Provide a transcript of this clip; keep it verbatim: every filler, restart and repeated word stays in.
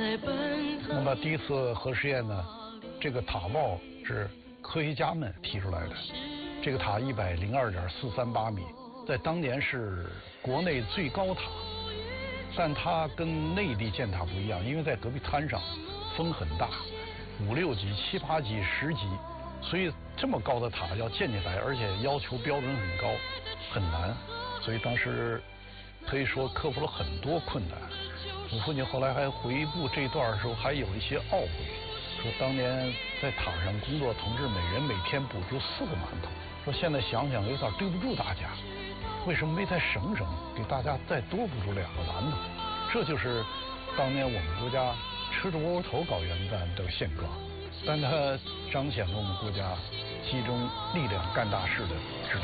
那么第一次核试验呢，这个塔帽是科学家们提出来的。这个塔一百零二点四三八米，在当年是国内最高塔。但它跟内地建塔不一样，因为在戈壁滩上，风很大，五六级、七八级、十级，所以这么高的塔要建起来，而且要求标准很高，很难。所以当时可以说克服了很多困难。我父亲后来还回顾这段的时候，还有一些懊悔，说当年在塔上工作同志每人每天补助四个馒头，说现在想想有点对不住大家。为什么没再省省，给大家再多补助两个馒头？这就是当年我们国家吃着窝窝头搞原子弹的现状，但它彰显了我们国家集中力量干大事的